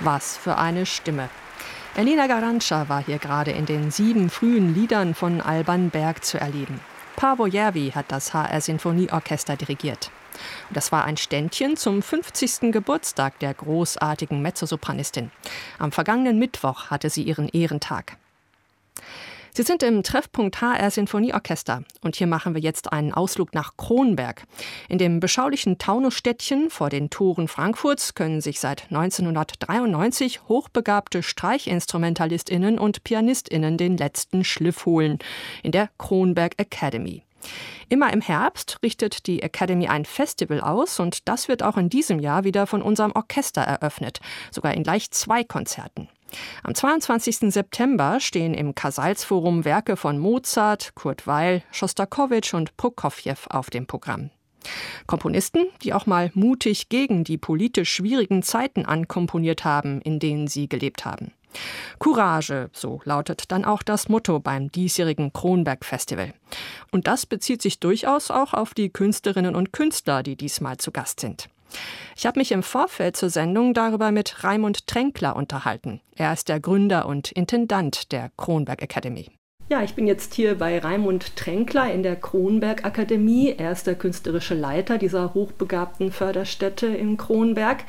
Was für eine Stimme. Elena Garanca war hier gerade in den 7 frühen Liedern von Alban Berg zu erleben. Paavo Järvi hat das HR-Sinfonieorchester dirigiert. Und das war ein Ständchen zum 50. Geburtstag der großartigen Mezzosopranistin. Am vergangenen Mittwoch hatte sie ihren Ehrentag. Sie sind im Treffpunkt HR-Sinfonieorchester und hier machen wir jetzt einen Ausflug nach Kronberg. In dem beschaulichen Taunusstädtchen vor den Toren Frankfurts können sich seit 1993 hochbegabte StreichinstrumentalistInnen und PianistInnen den letzten Schliff holen in der Kronberg Academy. Immer im Herbst richtet die Academy ein Festival aus und das wird auch in diesem Jahr wieder von unserem Orchester eröffnet, sogar in gleich 2 Konzerten. Am 22. September stehen im Casals-Forum Werke von Mozart, Kurt Weill, Schostakowitsch und Prokofjew auf dem Programm. Komponisten, die auch mal mutig gegen die politisch schwierigen Zeiten ankomponiert haben, in denen sie gelebt haben. Courage, so lautet dann auch das Motto beim diesjährigen Kronberg-Festival. Und das bezieht sich durchaus auch auf die Künstlerinnen und Künstler, die diesmal zu Gast sind. Ich habe mich im Vorfeld zur Sendung darüber mit Raimund Tränkler unterhalten. Er ist der Gründer und Intendant der Kronberg Academy. Ja, ich bin jetzt hier bei Raimund Tränkler in der Kronberg Akademie. Er ist der künstlerische Leiter dieser hochbegabten Förderstätte in Kronberg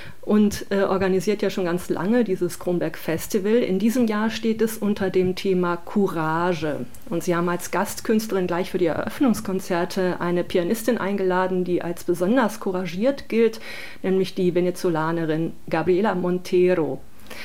und organisiert ja schon ganz lange dieses Kronberg Festival. In diesem Jahr steht es unter dem Thema Courage. Und Sie haben als Gastkünstlerin gleich für die Eröffnungskonzerte eine Pianistin eingeladen, die als besonders couragiert gilt, nämlich die Venezolanerin Gabriela Montero.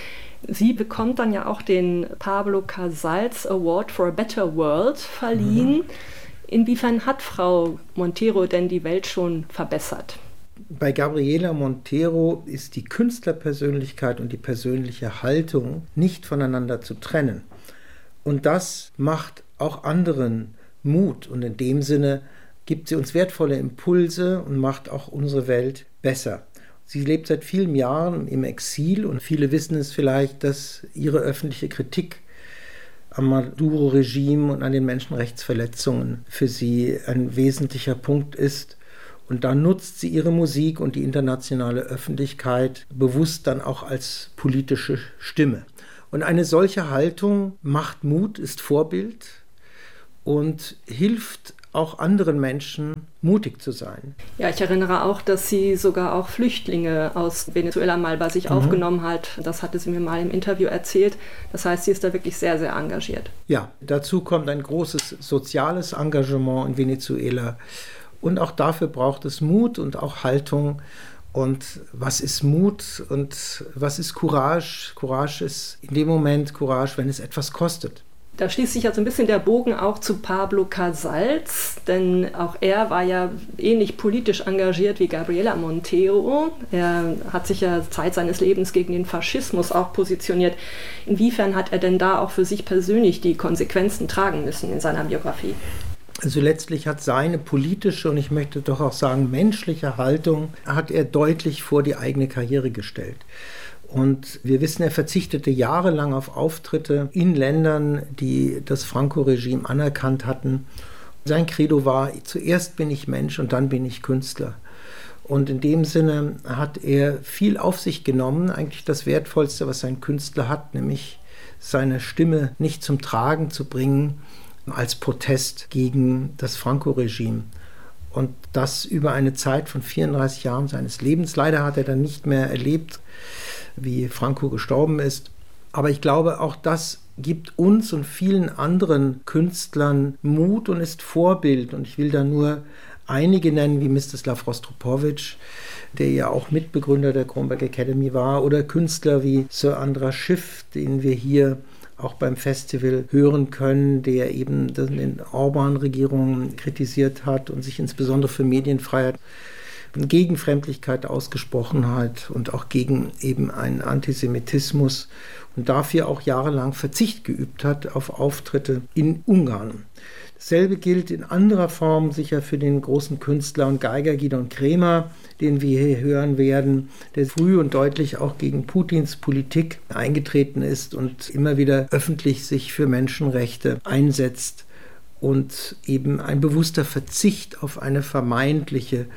Sie bekommt dann ja auch den Pablo Casals Award for a Better World verliehen. Inwiefern hat Frau Montero denn die Welt schon verbessert? Bei Gabriela Montero ist die Künstlerpersönlichkeit und die persönliche Haltung nicht voneinander zu trennen. Und das macht auch anderen Mut. Und in dem Sinne gibt sie uns wertvolle Impulse und macht auch unsere Welt besser. Sie lebt seit vielen Jahren im Exil und viele wissen es vielleicht, dass ihre öffentliche Kritik am Maduro-Regime und an den Menschenrechtsverletzungen für sie ein wesentlicher Punkt ist. Und da nutzt sie ihre Musik und die internationale Öffentlichkeit bewusst dann auch als politische Stimme. Und eine solche Haltung macht Mut, ist Vorbild und hilft auch anderen Menschen, mutig zu sein. Ja, ich erinnere auch, dass sie sogar auch Flüchtlinge aus Venezuela mal bei sich aufgenommen hat. Das hatte sie mir mal im Interview erzählt. Das heißt, sie ist da wirklich sehr, sehr engagiert. Ja, dazu kommt ein großes soziales Engagement in Venezuela. Und auch dafür braucht es Mut und auch Haltung. Und was ist Mut und was ist Courage? Courage ist in dem Moment Courage, wenn es etwas kostet. Da schließt sich ja so ein bisschen der Bogen auch zu Pablo Casals, denn auch er war ja ähnlich politisch engagiert wie Gabriela Montero. Er hat sich ja Zeit seines Lebens gegen den Faschismus auch positioniert. Inwiefern hat er denn da auch für sich persönlich die Konsequenzen tragen müssen in seiner Biografie? Also letztlich hat seine politische und ich möchte doch auch sagen menschliche Haltung, hat er deutlich vor die eigene Karriere gestellt. Und wir wissen, er verzichtete jahrelang auf Auftritte in Ländern, die das Franco-Regime anerkannt hatten. Sein Credo war, zuerst bin ich Mensch und dann bin ich Künstler. Und in dem Sinne hat er viel auf sich genommen, eigentlich das Wertvollste, was ein Künstler hat, nämlich seine Stimme nicht zum Tragen zu bringen, als Protest gegen das Franco-Regime. Und das über eine Zeit von 34 Jahren seines Lebens. Leider hat er dann nicht mehr erlebt, wie Franco gestorben ist. Aber ich glaube, auch das gibt uns und vielen anderen Künstlern Mut und ist Vorbild. Und ich will da nur einige nennen, wie Mstislav Rostropovich, der ja auch Mitbegründer der Kronberg Academy war, oder Künstler wie Sir Andras Schiff, den wir hier auch beim Festival hören können, der eben den Orban-Regierung kritisiert hat und sich insbesondere für Medienfreiheit und gegen Fremdlichkeit ausgesprochen hat und auch gegen eben einen Antisemitismus und dafür auch jahrelang Verzicht geübt hat auf Auftritte in Ungarn. Dasselbe gilt in anderer Form sicher für den großen Künstler und Geiger Gidon Kremer, den wir hier hören werden, der früh und deutlich auch gegen Putins Politik eingetreten ist und immer wieder öffentlich sich für Menschenrechte einsetzt und eben ein bewusster Verzicht auf eine vermeintliche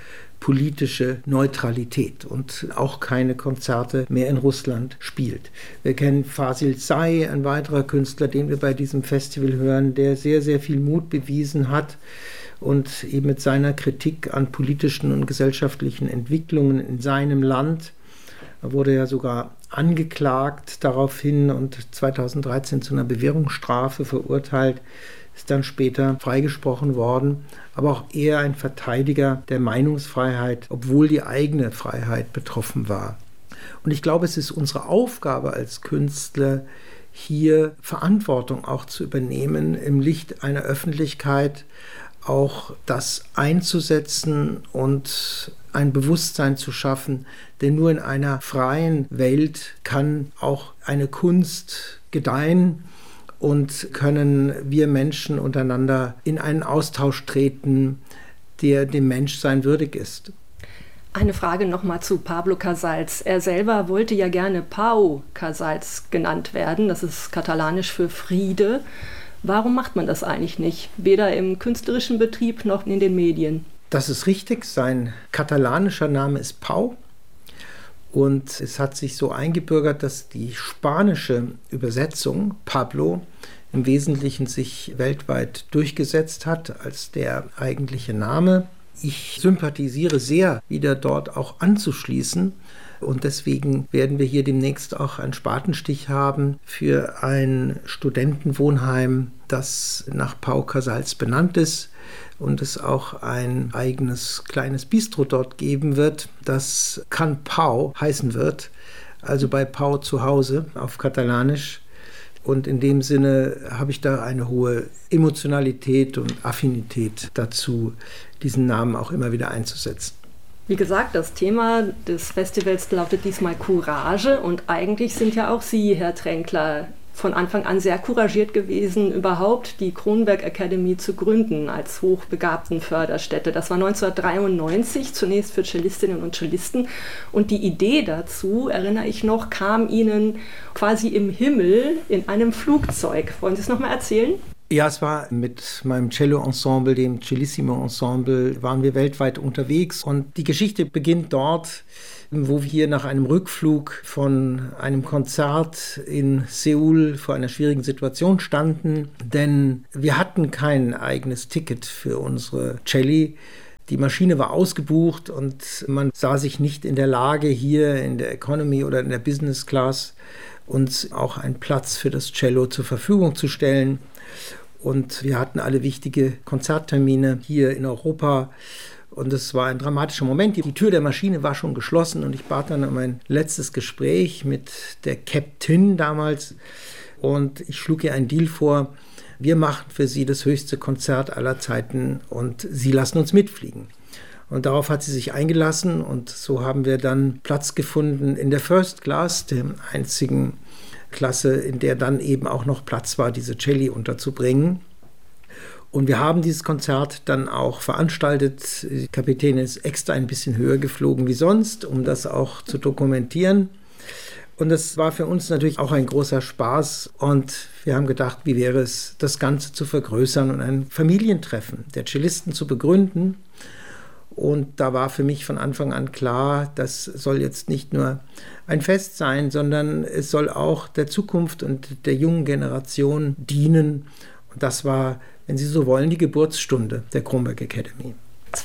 politische Neutralität und auch keine Konzerte mehr in Russland spielt. Wir kennen Fasil Say, ein weiterer Künstler, den wir bei diesem Festival hören, der sehr, sehr viel Mut bewiesen hat und eben mit seiner Kritik an politischen und gesellschaftlichen Entwicklungen in seinem Land, er wurde ja sogar angeklagt daraufhin und 2013 zu einer Bewährungsstrafe verurteilt, ist dann später freigesprochen worden, aber auch eher ein Verteidiger der Meinungsfreiheit, obwohl die eigene Freiheit betroffen war. Und ich glaube, es ist unsere Aufgabe als Künstler, hier Verantwortung auch zu übernehmen, im Licht einer Öffentlichkeit auch das einzusetzen und ein Bewusstsein zu schaffen, denn nur in einer freien Welt kann auch eine Kunst gedeihen und können wir Menschen untereinander in einen Austausch treten, der dem Menschsein würdig ist. Eine Frage nochmal zu Pablo Casals. Er selber wollte ja gerne Pau Casals genannt werden, das ist katalanisch für Friede. Warum macht man das eigentlich nicht? Weder im künstlerischen Betrieb noch in den Medien. Das ist richtig. Sein katalanischer Name ist Pau. Und es hat sich so eingebürgert, dass die spanische Übersetzung Pablo im Wesentlichen sich weltweit durchgesetzt hat als der eigentliche Name. Ich sympathisiere sehr, wieder dort auch anzuschließen. Und deswegen werden wir hier demnächst auch einen Spatenstich haben für ein Studentenwohnheim, das nach Pau Casals benannt ist und es auch ein eigenes kleines Bistro dort geben wird, das Can Pau heißen wird, also bei Pau zu Hause auf Katalanisch. Und in dem Sinne habe ich da eine hohe Emotionalität und Affinität dazu, diesen Namen auch immer wieder einzusetzen. Wie gesagt, das Thema des Festivals lautet diesmal Courage und eigentlich sind ja auch Sie, Herr Tränkler, von Anfang an sehr couragiert gewesen, überhaupt die Kronberg Academy zu gründen als hochbegabten Förderstätte. Das war 1993, zunächst für Cellistinnen und Cellisten. Und die Idee dazu, erinnere ich noch, kam Ihnen quasi im Himmel in einem Flugzeug. Wollen Sie es nochmal erzählen? Ja, es war mit meinem Cello-Ensemble, dem Cellissimo-Ensemble, waren wir weltweit unterwegs. Und die Geschichte beginnt dort, wo wir nach einem Rückflug von einem Konzert in Seoul vor einer schwierigen Situation standen. Denn wir hatten kein eigenes Ticket für unsere Celli. Die Maschine war ausgebucht und man sah sich nicht in der Lage, hier in der Economy oder in der Business Class uns auch einen Platz für das Cello zur Verfügung zu stellen. Und wir hatten alle wichtige Konzerttermine hier in Europa. Und es war ein dramatischer Moment. Die Tür der Maschine war schon geschlossen und ich bat dann um ein letztes Gespräch mit der Captain damals. Und ich schlug ihr einen Deal vor. Wir machen für Sie das höchste Konzert aller Zeiten und Sie lassen uns mitfliegen. Und darauf hat sie sich eingelassen und so haben wir dann Platz gefunden in der First Class, der einzigen Klasse, in der dann eben auch noch Platz war, diese Celli unterzubringen. Und wir haben dieses Konzert dann auch veranstaltet. Die Kapitänin ist extra ein bisschen höher geflogen wie sonst, um das auch zu dokumentieren. Und das war für uns natürlich auch ein großer Spaß. Und wir haben gedacht, wie wäre es, das Ganze zu vergrößern und ein Familientreffen der Cellisten zu begründen. Und da war für mich von Anfang an klar, das soll jetzt nicht nur ein Fest sein, sondern es soll auch der Zukunft und der jungen Generation dienen. Und das war, wenn Sie so wollen, die Geburtsstunde der Kronberg Academy.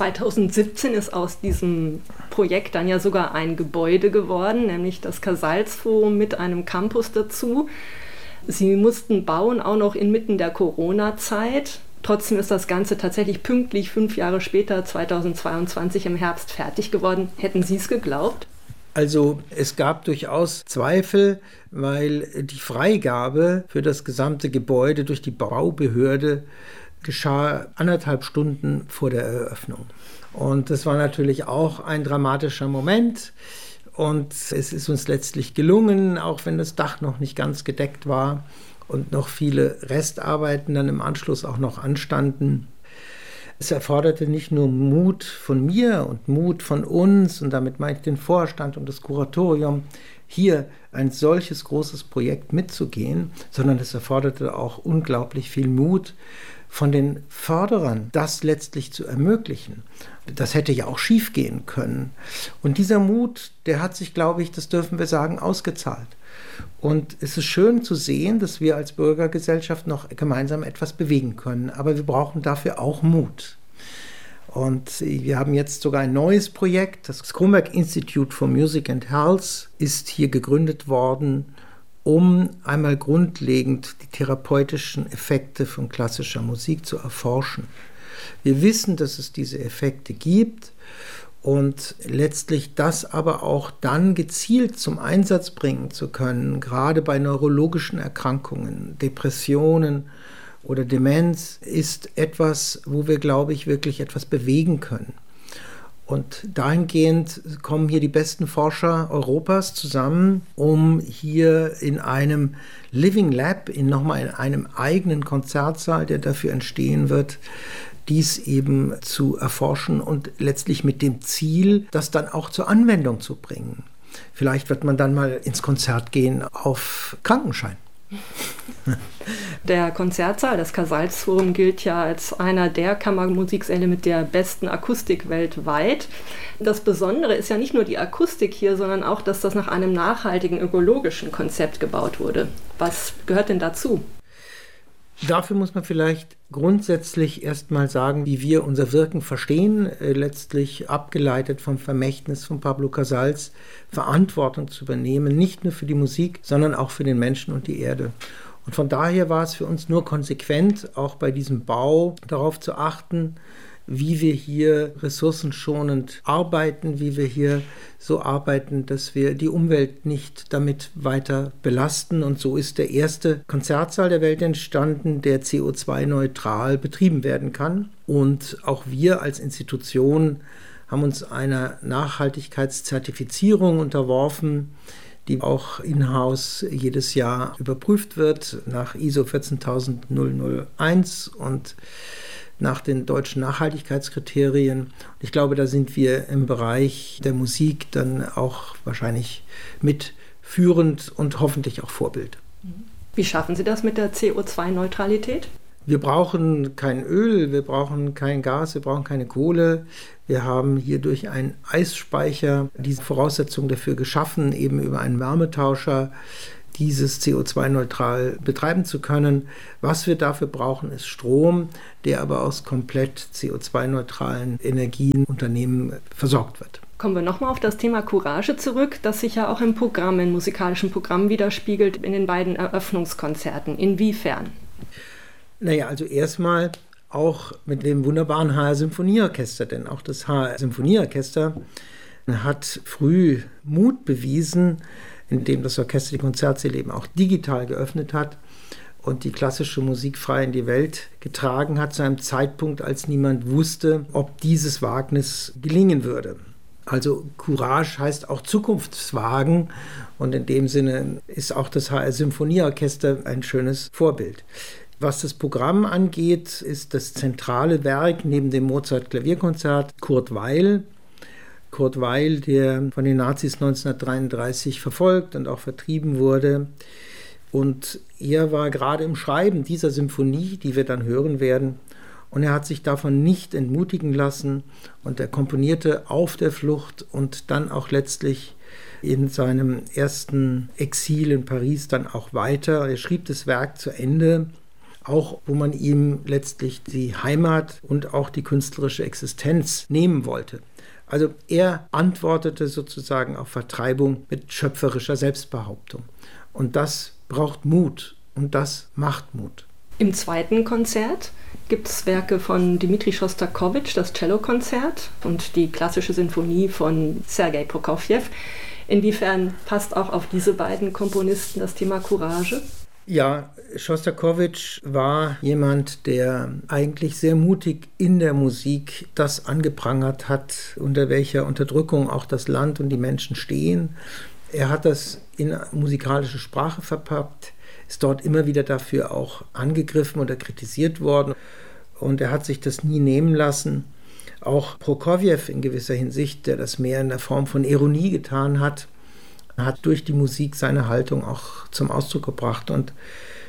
2017 ist aus diesem Projekt dann ja sogar ein Gebäude geworden, nämlich das Casals-Forum mit einem Campus dazu. Sie mussten bauen, auch noch inmitten der Corona-Zeit. Trotzdem ist das Ganze tatsächlich pünktlich 5 Jahre später, 2022 im Herbst, fertig geworden. Hätten Sie es geglaubt? Also es gab durchaus Zweifel, weil die Freigabe für das gesamte Gebäude durch die Baubehörde geschah 1,5 Stunden vor der Eröffnung. Und das war natürlich auch ein dramatischer Moment. Und es ist uns letztlich gelungen, auch wenn das Dach noch nicht ganz gedeckt war und noch viele Restarbeiten dann im Anschluss auch noch anstanden. Es erforderte nicht nur Mut von mir und Mut von uns, und damit meine ich den Vorstand und das Kuratorium, hier ein solches großes Projekt mitzugehen, sondern es erforderte auch unglaublich viel Mut von den Förderern, das letztlich zu ermöglichen. Das hätte ja auch schief gehen können. Und dieser Mut, der hat sich, glaube ich, das dürfen wir sagen, ausgezahlt. Und es ist schön zu sehen, dass wir als Bürgergesellschaft noch gemeinsam etwas bewegen können. Aber wir brauchen dafür auch Mut. Und wir haben jetzt sogar ein neues Projekt. Das Kronberg Institute for Music and Health ist hier gegründet worden, um einmal grundlegend die therapeutischen Effekte von klassischer Musik zu erforschen. Wir wissen, dass es diese Effekte gibt und letztlich das aber auch dann gezielt zum Einsatz bringen zu können, gerade bei neurologischen Erkrankungen, Depressionen oder Demenz, ist etwas, wo wir, glaube ich, wirklich etwas bewegen können. Und dahingehend kommen hier die besten Forscher Europas zusammen, um hier in einem Living Lab, nochmal in einem eigenen Konzertsaal, der dafür entstehen wird, dies eben zu erforschen und letztlich mit dem Ziel, das dann auch zur Anwendung zu bringen. Vielleicht wird man dann mal ins Konzert gehen auf Krankenschein. Der Konzertsaal, das Casals-Forum, gilt ja als einer der Kammermusiksäle mit der besten Akustik weltweit. Das Besondere ist ja nicht nur die Akustik hier, sondern auch, dass das nach einem nachhaltigen ökologischen Konzept gebaut wurde. Was gehört denn dazu? Dafür muss man vielleicht grundsätzlich erstmal sagen, wie wir unser Wirken verstehen, letztlich abgeleitet vom Vermächtnis von Pablo Casals, Verantwortung zu übernehmen, nicht nur für die Musik, sondern auch für den Menschen und die Erde. Und von daher war es für uns nur konsequent, auch bei diesem Bau darauf zu achten, wie wir hier ressourcenschonend arbeiten, wie wir hier so arbeiten, dass wir die Umwelt nicht damit weiter belasten. Und so ist der erste Konzertsaal der Welt entstanden, der CO2-neutral betrieben werden kann. Und auch wir als Institution haben uns einer Nachhaltigkeitszertifizierung unterworfen, die auch in-house jedes Jahr überprüft wird nach ISO 14001 und nach den deutschen Nachhaltigkeitskriterien. Ich glaube, da sind wir im Bereich der Musik dann auch wahrscheinlich mitführend und hoffentlich auch Vorbild. Wie schaffen Sie das mit der CO2-Neutralität? Wir brauchen kein Öl, wir brauchen kein Gas, wir brauchen keine Kohle. Wir haben hier durch einen Eisspeicher diese Voraussetzungen dafür geschaffen, eben über einen Wärmetauscher dieses CO2-neutral betreiben zu können. Was wir dafür brauchen, ist Strom, der aber aus komplett CO2-neutralen Energieunternehmen versorgt wird. Kommen wir nochmal auf das Thema Courage zurück, das sich ja auch im Programm, im musikalischen Programm widerspiegelt, in den beiden Eröffnungskonzerten. Inwiefern? Naja, also erstmal auch mit dem wunderbaren HR Symphonieorchester, denn auch das HR Symphonieorchester hat früh Mut bewiesen, indem das Orchester die Konzertsäle eben auch digital geöffnet hat und die klassische Musik frei in die Welt getragen hat, zu einem Zeitpunkt, als niemand wusste, ob dieses Wagnis gelingen würde. Also Courage heißt auch Zukunftswagen und in dem Sinne ist auch das HR Symphonieorchester ein schönes Vorbild. Was das Programm angeht, ist das zentrale Werk neben dem Mozart-Klavierkonzert Kurt Weill. Kurt Weill, der von den Nazis 1933 verfolgt und auch vertrieben wurde. Und er war gerade im Schreiben dieser Symphonie, die wir dann hören werden. Und er hat sich davon nicht entmutigen lassen. Und er komponierte auf der Flucht und dann auch letztlich in seinem ersten Exil in Paris dann auch weiter. Er schrieb das Werk zu Ende, auch wo man ihm letztlich die Heimat und auch die künstlerische Existenz nehmen wollte. Also er antwortete sozusagen auf Vertreibung mit schöpferischer Selbstbehauptung. Und das braucht Mut und das macht Mut. Im zweiten Konzert gibt es Werke von Dmitri Schostakowitsch, das Cellokonzert und die klassische Sinfonie von Sergei Prokofjew. Inwiefern passt auch auf diese beiden Komponisten das Thema Courage? Ja, Schostakowitsch war jemand, der eigentlich sehr mutig in der Musik das angeprangert hat, unter welcher Unterdrückung auch das Land und die Menschen stehen. Er hat das in musikalische Sprache verpackt, ist dort immer wieder dafür auch angegriffen oder kritisiert worden. Und er hat sich das nie nehmen lassen. Auch Prokofjew in gewisser Hinsicht, der das mehr in der Form von Ironie getan hat, hat durch die Musik seine Haltung auch zum Ausdruck gebracht. Und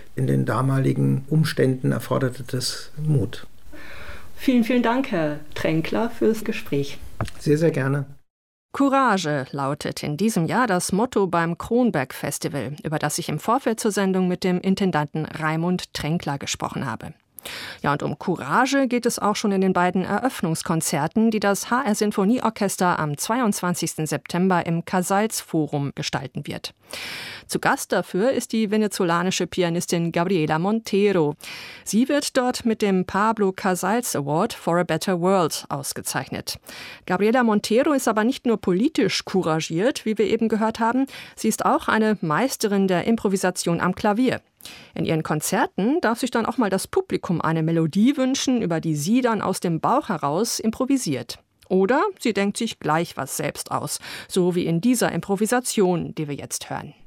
in den damaligen Umständen erforderte das Mut. Vielen, vielen Dank, Herr Tränkler, fürs Gespräch. Sehr, sehr gerne. Courage lautet in diesem Jahr das Motto beim Kronberg Festival, über das ich im Vorfeld zur Sendung mit dem Intendanten Raimund Tränkler gesprochen habe. Ja, und um Courage geht es auch schon in den beiden Eröffnungskonzerten, die das HR Sinfonieorchester am 22. September im Casals Forum gestalten wird. Zu Gast dafür ist die venezolanische Pianistin Gabriela Montero. Sie wird dort mit dem Pablo Casals Award for a Better World ausgezeichnet. Gabriela Montero ist aber nicht nur politisch couragiert, wie wir eben gehört haben, sie ist auch eine Meisterin der Improvisation am Klavier. In ihren Konzerten darf sich dann auch mal das Publikum eine Melodie wünschen, über die sie dann aus dem Bauch heraus improvisiert. Oder sie denkt sich gleich was selbst aus, so wie in dieser Improvisation, die wir jetzt hören.